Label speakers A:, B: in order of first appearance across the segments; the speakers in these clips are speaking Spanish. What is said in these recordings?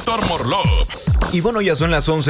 A: Dr. Morlov.
B: Y bueno, ya son las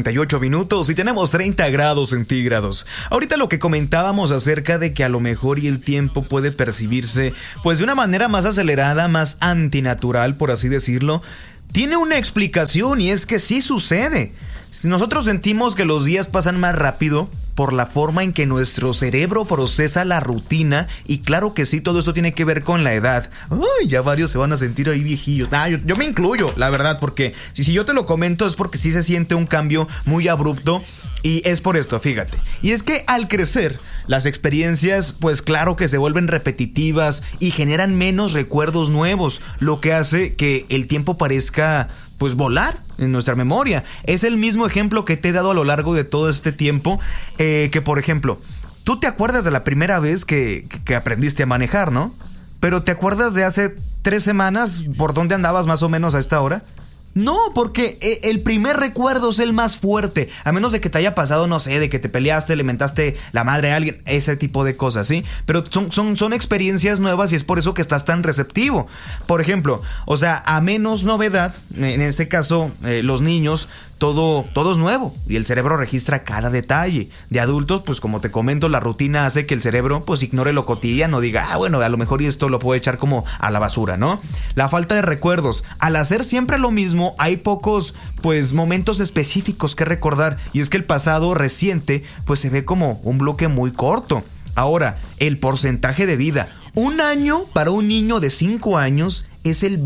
B: 11:38 y tenemos 30 grados centígrados. Ahorita lo que comentábamos acerca de que a lo mejor y el tiempo puede percibirse pues de una manera más acelerada, más antinatural, por así decirlo, tiene una explicación y es que sí sucede. Nosotros sentimos que los días pasan más rápido por la forma en que nuestro cerebro procesa la rutina, y claro que sí, todo esto tiene que ver con la edad. Ay, ya varios se van a sentir ahí viejillos. Yo me incluyo, la verdad, porque si yo te lo comento es porque sí se siente un cambio muy abrupto. Y es por esto, fíjate. Y es que al crecer, las experiencias, pues claro que se vuelven repetitivas y generan menos recuerdos nuevos, lo que hace que el tiempo parezca, pues, volar en nuestra memoria. Es el mismo ejemplo que te he dado a lo largo de todo este tiempo, que por ejemplo, tú te acuerdas de la primera vez que aprendiste a manejar, ¿no? Pero ¿te acuerdas de hace 3 semanas por dónde andabas más o menos a esta hora? No, porque el primer recuerdo es el más fuerte, a menos de que te haya pasado, no sé, de que te peleaste, le mentaste la madre a alguien, ese tipo de cosas, ¿sí? Pero son experiencias nuevas y es por eso que estás tan receptivo. Por ejemplo, o sea, a menos novedad, en este caso, los niños, todo es nuevo y el cerebro registra cada detalle. De adultos, pues como te comento, la rutina hace que el cerebro pues ignore lo cotidiano, diga, bueno, a lo mejor esto lo puedo echar como a la basura, ¿no? La falta de recuerdos, al hacer siempre lo mismo, hay pocos pues momentos específicos que recordar, y es que el pasado reciente pues se ve como un bloque muy corto. Ahora, el porcentaje de vida. Un año para un niño de 5 años es el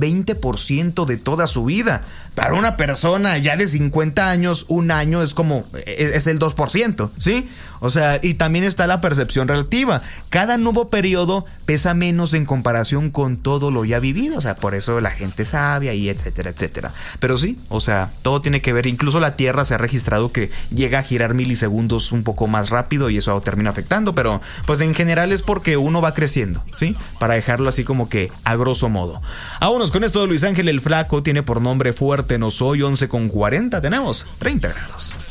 B: 20% de toda su vida. Para una persona ya de 50 años, un año es el 2%, ¿sí? O sea, y también está la percepción relativa. Cada nuevo periodo pesa menos en comparación con todo lo ya vivido. O sea, por eso la gente es sabia y etcétera, etcétera. Pero sí, o sea, todo tiene que ver. Incluso la Tierra se ha registrado que llega a girar milisegundos un poco más rápido y eso termina afectando. Pero pues en general es porque uno va creciendo, ¿sí? Para dejarlo así como que a grosso modo. Vámonos con esto. Luis Ángel el Flaco tiene por nombre Fuerte No Soy. 11:40, tenemos 30 grados.